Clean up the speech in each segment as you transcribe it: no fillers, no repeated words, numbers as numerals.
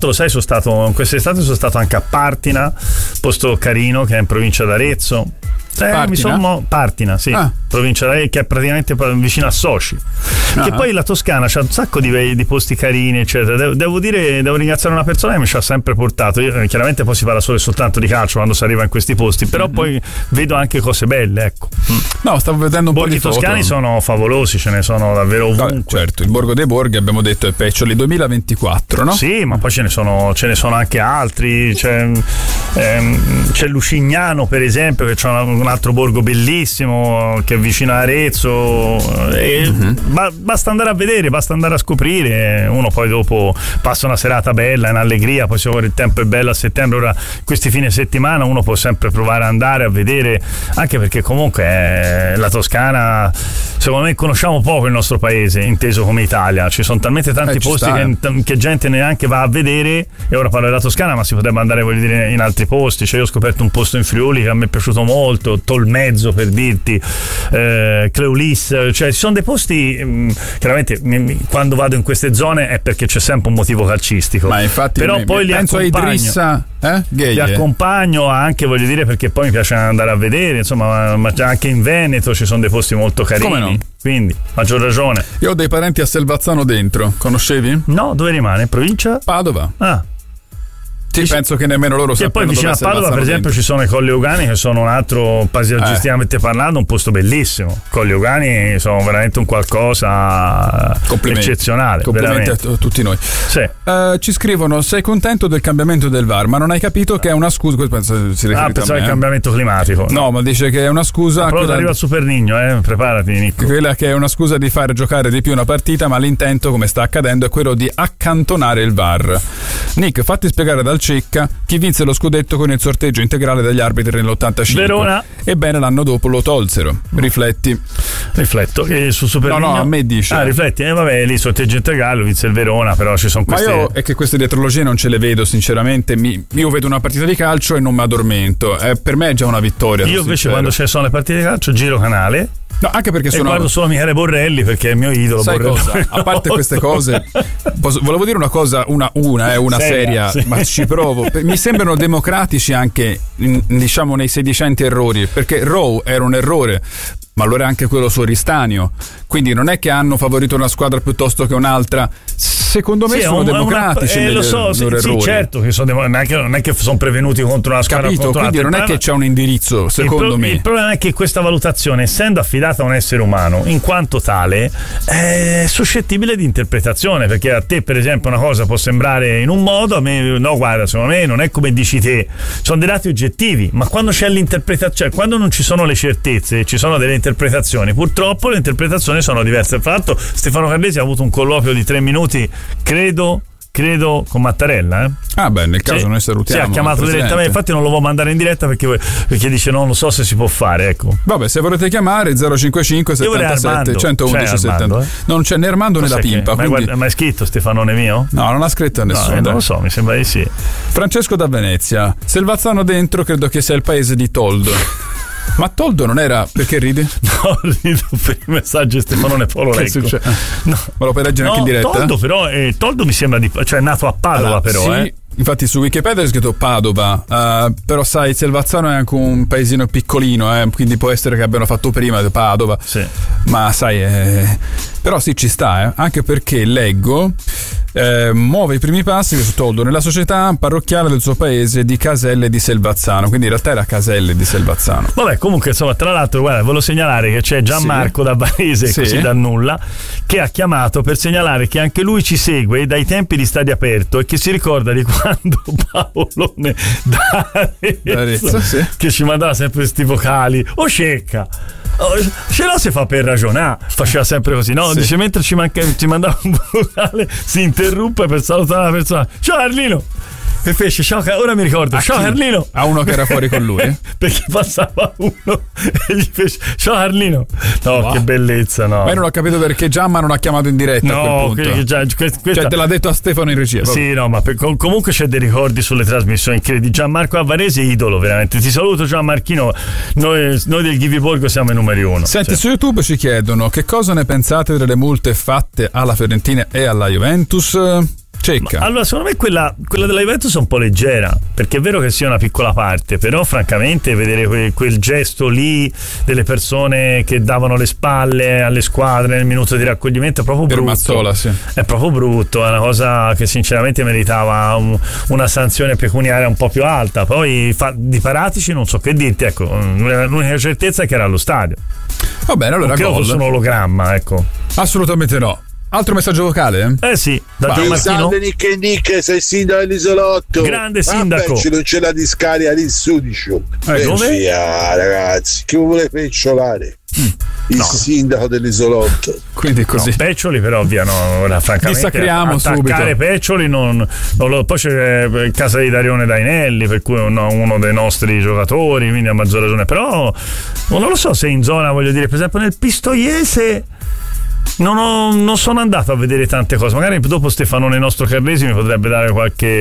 lo sai, in quest'estate sono stato anche a Partina, posto carino che è in provincia d'Arezzo. Partina, sì, provincia d'Arezzo, che è praticamente vicino a Soci. Che poi la Toscana c'ha un sacco di posti carini, eccetera. Devo ringraziare una persona che mi ci ha sempre portato. Io, chiaramente poi si parla solo e soltanto di calcio quando si arriva in questi posti, però poi vedo anche cose belle, ecco. No, stavo vedendo un po' di foto. I toscani sono favolosi, ce ne sono davvero ovunque. Certo, il Borgo dei Borghi abbiamo detto è Peccioli 2024, no? Sì, ma poi ce ne sono anche altri. C'è Lucignano, per esempio, che c'è un altro borgo bellissimo che è vicino a Arezzo. Basta andare a vedere, basta andare a scoprire. Uno poi dopo passa una serata bella in allegria, poi se il tempo è bello a settembre, ora questi fine settimana uno può sempre provare ad andare a vedere, anche perché comunque la Toscana, secondo me conosciamo poco il nostro paese inteso come Italia. Ci sono talmente tanti posti che gente neanche va a vedere, e ora parlo della Toscana, ma si potrebbe andare, voglio dire, in altri posti. Io ho scoperto un posto in Friuli che a me è piaciuto molto, Tolmezzo, per dirti, Cleulis, ci sono dei posti, chiaramente quando vado in queste zone è perché c'è sempre un motivo calcistico, ma infatti però poi li penso a Idrissa, li accompagno anche, voglio dire, perché poi mi piace andare a vedere, insomma, ma anche in Veneto ci sono dei posti molto carini. Come no? Quindi, maggior ragione. Io ho dei parenti a Selvazzano dentro, conoscevi? No, dove rimane? Provincia? Padova. Sì, penso che nemmeno loro sappiano. E poi vicino a Padova, per esempio, ci sono i Colli Eugani, che sono un altro, paesaggisticamente parlando, un posto bellissimo. Colli Eugani sono veramente un qualcosa eccezionale. Complimenti a tutti noi. Sì. Ci scrivono: sei contento del cambiamento del VAR, ma non hai capito che è una scusa. Penso si pensavo al cambiamento climatico. No, ma dice che è una scusa. Però arriva il Super Nigno, preparati, Nico. Quella che è una scusa di fare giocare di più una partita, ma l'intento, come sta accadendo, è quello di accantonare il VAR. Nick, fatti spiegare dal Cecca chi vinse lo scudetto con il sorteggio integrale degli arbitri nell'85. Verona. Ebbene, l'anno dopo lo tolsero. Rifletti. Rifletto. E su Super Nigno? No, a me dice. Rifletti. Vabbè, lì sorteggio integrale lo vinse il Verona, però ci sono queste. Ma io è che queste dietrologie non ce le vedo, sinceramente. Io vedo una partita di calcio e non mi addormento. Per me è già una vittoria. Io invece quando ci sono le partite di calcio giro canale. No, anche perché guardo solo Michele Borrelli, perché è il mio idolo. Sai cosa? A parte queste cose, volevo dire una cosa, una seria, sì. Ma ci provo. Mi sembrano democratici anche, diciamo, nei sedicenti errori, perché Rowe era un errore, ma allora anche quello su Ristanio. Quindi non è che hanno favorito una squadra piuttosto che un'altra. Secondo me sono democratici. Lo so, sì, certo che non è che sono prevenuti contro una squadra. Capito, contro quindi non è che c'è un indirizzo, secondo me. Il problema è che questa valutazione, essendo affidata a un essere umano, in quanto tale, è suscettibile di interpretazione, perché a te, per esempio, una cosa può sembrare in un modo, a me no, guarda, secondo me non è come dici te, sono dei dati oggettivi, ma quando c'è l'interpretazione, quando non ci sono le certezze, ci sono delle interpretazioni, purtroppo le interpretazioni sono diverse. Fra l'altro Stefano Carlesi ha avuto un colloquio di 3 minuti, credo con Mattarella. Nel caso noi salutiamo. Sì, ha chiamato direttamente, infatti non lo vuoi mandare in diretta perché dice non lo so se si può fare, ecco. Vabbè, se volete chiamare 055 77 111 70. Non c'è né Armando né la Pimpa, quindi. Ma è scritto Stefanone mio? No, non ha scritto a nessuno. Non lo so, mi sembra di sì. Francesco da Venezia: Selvazzano dentro credo che sia il paese di Toldo. Ma Toldo non era. Perché ridi? No, rido per i messaggi Stefanone, poi lo leggo. No. Ma lo puoi leggere anche in diretta? Toldo però Toldo mi sembra è nato a Padova, però sì. Infatti su Wikipedia è scritto Padova, però sai, Selvazzano è anche un paesino piccolino, quindi può essere che abbiano fatto prima di Padova. Sì. Ma sai, però sì, ci sta, anche perché leggo muove i primi passi su Toldo nella società parrocchiale del suo paese di Caselle di Selvazzano, quindi in realtà era Caselle di Selvazzano. Vabbè, comunque insomma, tra l'altro, guarda, volevo segnalare che c'è Gianmarco da Varese, così da nulla, che ha chiamato per segnalare che anche lui ci segue dai tempi di Stadio Aperto e che si ricorda di quando Paolone da Arezzo, che ci mandava sempre questi vocali Cecca. Ce la si fa per ragionare, faceva sempre così, no? Dice, mentre ci mandava un vocale, si interruppe per salutare la persona. Ciao Carlino! E fece ciao, ora mi ricordo, ciao Carlino, a uno che era fuori con lui perché passava uno e gli fece ciao Carlino. No, che bellezza, no. Ma io non ho capito perché Giamma non ha chiamato in diretta a quel punto. Cioè te l'ha detto a Stefano in regia. Sì, no, ma comunque c'è dei ricordi sulle trasmissioni di Gianmarco a Varese, idolo veramente. Ti saluto Gianmarchino, noi del Ghiviborgo siamo i numeri 1. Senti, su YouTube ci chiedono che cosa ne pensate delle multe fatte alla Fiorentina e alla Juventus. cecca. Allora, secondo me quella della Juventus è un po' leggera, perché è vero che sia una piccola parte, però francamente vedere quel gesto lì delle persone che davano le spalle alle squadre nel minuto di raccoglimento è proprio per brutto. Mazzola, sì. È proprio brutto, è una cosa che sinceramente meritava una sanzione pecuniaria un po' più alta. Poi di Paratici non so che dirti, ecco, l'unica certezza è che era allo stadio. Va bene, allora credo fosse un ologramma, ecco. Assolutamente no. Altro messaggio vocale? Sì, da Gianmartino. Nick, sei sindaco dell'isolotto. Grande sindaco. Non c'è la discarica lì su di ciò. Dove? Ragazzi, chi vuole pecciolare? Il sindaco dell'isolotto. Quindi così. No, Peccioli però ora francamente dissacriamo attaccare subito. Peccioli poi c'è casa di Darione Dainelli, per cui uno dei nostri giocatori, quindi a maggior ragione, però non lo so se in zona, voglio dire, per esempio nel Pistoiese non sono andato a vedere tante cose. Magari dopo Stefanone, il nostro Carlesi, mi potrebbe dare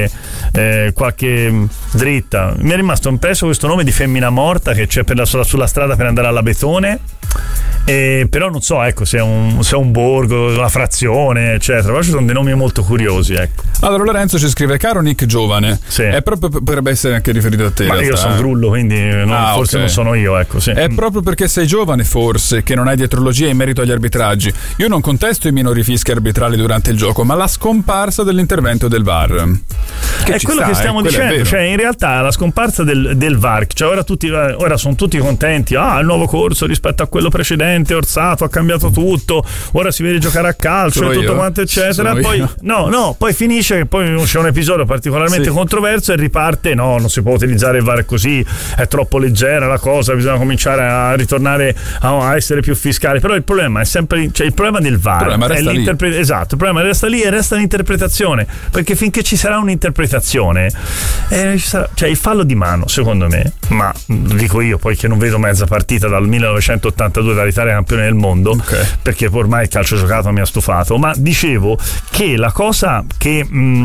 qualche dritta. Mi è rimasto impresso questo nome di Femmina Morta che c'è sulla strada per andare alla Betone. Però non so, ecco, se è un borgo, una frazione, eccetera. Però ci sono dei nomi molto curiosi, ecco. Allora Lorenzo ci scrive: caro Nick giovane, sì. È proprio, potrebbe essere anche riferito a te. Ma io sono Grullo, quindi forse okay. Non sono io, ecco, sì. È proprio perché sei giovane, forse, che non hai dietrologia in merito agli arbitraggi. Io non contesto i minori fischi arbitrali durante il gioco, ma la scomparsa dell'intervento del VAR. È quello che stiamo dicendo, cioè in realtà la scomparsa del VAR, cioè ora sono tutti contenti, il nuovo corso rispetto a quello precedente, Orsato ha cambiato tutto, ora si vede giocare a calcio e tutto quanto eccetera, poi poi finisce che poi c'è un episodio particolarmente controverso e riparte, non si può utilizzare il VAR così, è troppo leggera la cosa, bisogna cominciare a ritornare a essere più fiscali, però il problema è sempre, cioè il problema del VAR è l'interpretazione, esatto, il problema resta lì e resta l'interpretazione, perché finché ci sarà un'interpretazione cioè il fallo di mano, secondo me, ma dico io poi che non vedo mezza partita dal 1982 dall'Italia campione del mondo, perché ormai il calcio giocato mi ha stufato, ma dicevo che la cosa che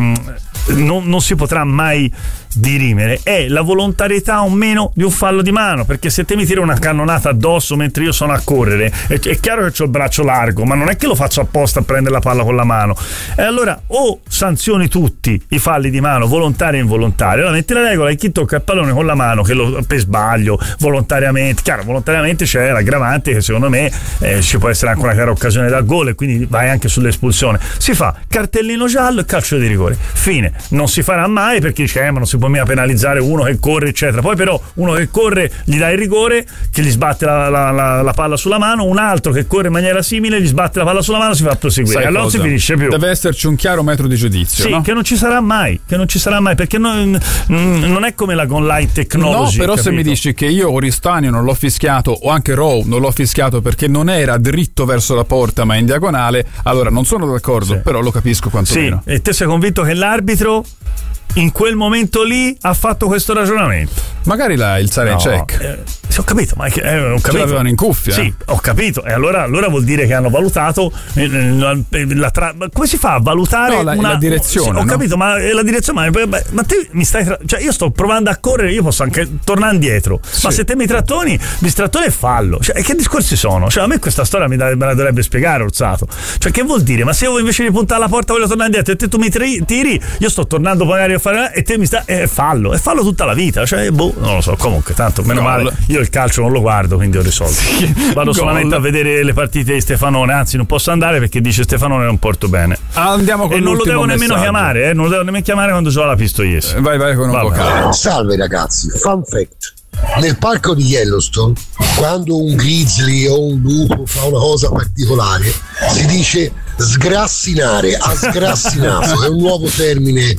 non si potrà mai dirimere è la volontarietà o meno di un fallo di mano, perché se te mi tiri una cannonata addosso mentre io sono a correre, è chiaro che ho il braccio largo, ma non è che lo faccio apposta a prendere la palla con la mano, e allora o sanzioni tutti i falli di mano volontari e involontari, allora metti la regola e chi tocca il pallone con la mano che per sbaglio, volontariamente, chiaro, volontariamente c'è l'aggravante che secondo me ci può essere anche una chiara occasione da gol e quindi vai anche sull'espulsione, si fa cartellino giallo e calcio di rigore, fine. Non si farà mai perché dice ma non si può mica penalizzare uno che corre eccetera, poi però uno che corre gli dà il rigore che gli sbatte la palla sulla mano, un altro che corre in maniera simile gli sbatte la palla sulla mano, si fa proseguire, allora non si finisce più. Deve esserci un chiaro metro di giudizio, sì, che non ci sarà mai perché non è come la online technology, no, però capito? Se mi dici che io Oristanio non l'ho fischiato o anche Rowe non l'ho fischiato perché non era dritto verso la porta ma in diagonale, allora non sono d'accordo, però lo capisco quantomeno. E te sei convinto che l'arbitro in quel momento lì ha fatto questo ragionamento? Magari il Saren check. Ho capito, ma ho capito. L'avevano in cuffia. Sì, ho capito. E allora vuol dire che hanno valutato come si fa a valutare la direzione? Sì, ho capito, ma la direzione, ma te mi stai cioè io sto provando a correre, io posso anche tornare indietro. Sì. Ma se te mi trattoni e fallo. Cioè, che discorsi sono? Cioè, a me questa storia me la dovrebbe spiegare Orsato. Cioè, che vuol dire? Ma se io invece di puntare alla porta voglio tornare indietro e te tu mi tiri, io sto tornando magari a fare e te mi stai fallo tutta la vita. Cioè, non lo so, comunque tanto meno male io il calcio non lo guardo, quindi ho risolto. Vado solamente a vedere le partite di Stefanone, anzi non posso andare perché dice Stefanone non porto bene. Andiamo con e non lo devo nemmeno chiamare, non lo devo nemmeno chiamare quando gioca la Pistoiese. Vai con un vocale. Salve ragazzi, fun fact: nel parco di Yellowstone, quando un grizzly o un lupo fa una cosa particolare, si dice sgrassinare, a sgrassinato, è un nuovo termine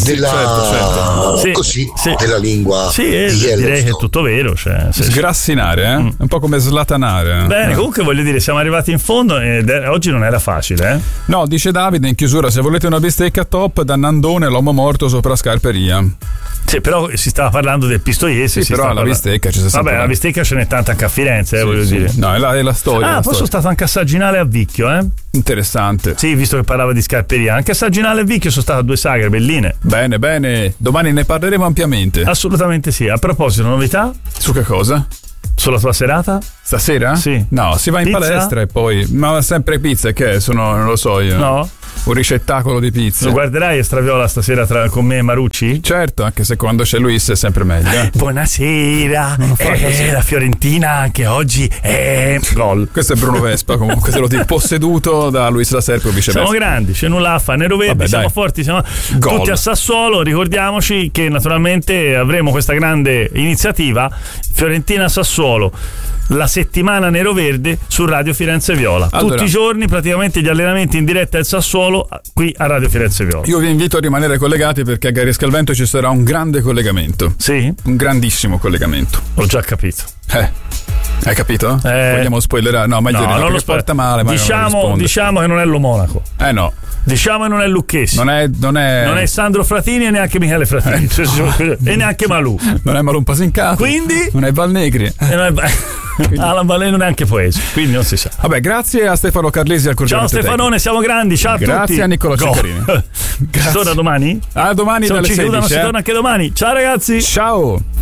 della della lingua di Yellowstone. Direi che è tutto vero, cioè, sgrassinare, un po' come slatanare. Bene, comunque voglio dire, siamo arrivati in fondo e oggi non era facile, No, dice Davide in chiusura: se volete una bistecca top da Nandone, l'uomo morto sopra Scarperia. Sì, però si stava parlando del Pistoiese. Sì, però la bistecca ci sta. Vabbè, la bistecca ce n'è tanta anche a Firenze, voglio dire. No, è la storia. Poi sono stato anche a Sagginale a Vicchio, Interessante. Sì, visto che parlava di Scarperia, anche a Sagginale e Vicchio sono state 2 sagre belline. Bene, domani ne parleremo ampiamente. Assolutamente sì. A proposito, novità? Su che cosa? Sulla tua serata? Stasera? Sì. No, si va in palestra e poi. Ma sempre pizza, che sono, non lo so io. No? un ricettacolo di pizza. Lo guarderai Estraviola stasera con me e Marucci? Certo, anche se quando c'è Luis è sempre meglio. Buonasera, la Fiorentina anche oggi è gol. Questo è Bruno Vespa, comunque te lo dico, posseduto da Luis La Serpe o viceversa. Siamo grandi, c'è nulla a fare, nero verdi, siamo forti, siamo tutti a Sassuolo. Ricordiamoci che naturalmente avremo questa grande iniziativa Fiorentina-Sassuolo, la settimana nero-verde su Radio Firenze Viola. Allora, tutti i giorni praticamente gli allenamenti in diretta del Sassuolo qui a Radio Firenze Viola. Io vi invito a rimanere collegati perché a Garesca al Vento ci sarà un grande collegamento. Sì? Un grandissimo collegamento. Ho già capito. Hai capito? Vogliamo spoilerare? No, meglio non lo porta male. Diciamo che non è lo Monaco. No. Diciamo che non è Lucchesi. Non è Sandro Fratini e neanche Michele Fratini. E neanche Malù. Non è Malun Pasincato. Quindi? Non è Valnegri. Alan Valeno neanche Poesi, quindi non si sa. Vabbè, grazie a Stefano Carlesi al Ciao Stefanone, siamo grandi, ciao a tutti. Grazie a Niccolò Ceccarini. Si torna domani? Domani dalle 16. Si torna anche domani. Ciao ragazzi. Ciao.